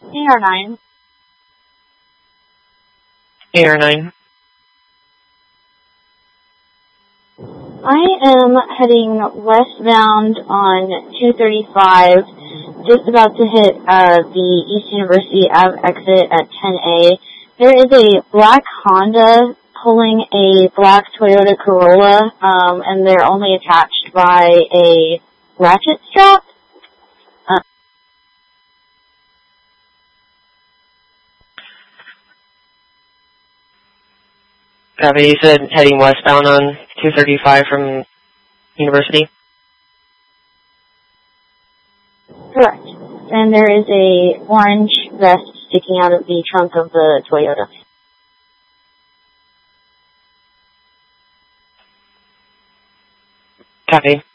AR9. AR9. I am heading westbound on 235, just about to hit the East University Ave exit at 10A. There is a black Honda pulling a black Toyota Corolla, and they're only attached by a ratchet strap. Copy. You said heading westbound on 235 from University? Correct. And there is a orange vest sticking out of the trunk of the Toyota. Copy.